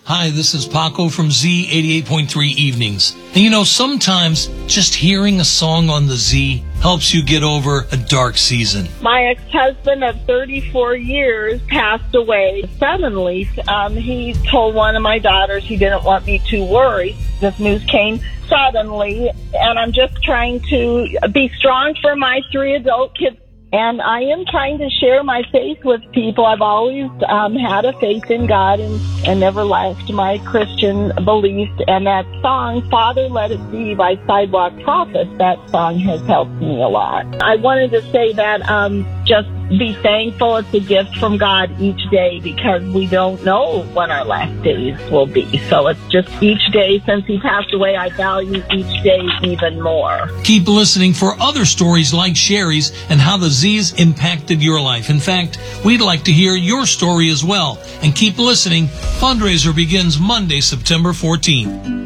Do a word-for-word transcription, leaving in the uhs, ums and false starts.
Hi, this is Paco from Z eighty-eight point three Evenings. And you know, sometimes just hearing a song on the Z helps you get over a dark season. My ex-husband of thirty-four years passed away suddenly. Um, he told one of my daughters he didn't want me to worry. This news came suddenly, and I'm just trying to be strong for my three adult kids. And I am trying to share my faith with people. I've always um, had a faith in God and, and never left my Christian beliefs. And that song, Father Let It Be by Sidewalk Prophets, that song has helped me a lot. I wanted to say that um, just be thankful. It's a gift from God each day because we don't know when our last days will be. So it's just each day since he passed away, I value each day even more. Keep listening for other stories like Sherry's and how the Z's impacted your life. In fact, we'd like to hear your story as well. And keep listening. Fundraiser begins Monday, September fourteenth.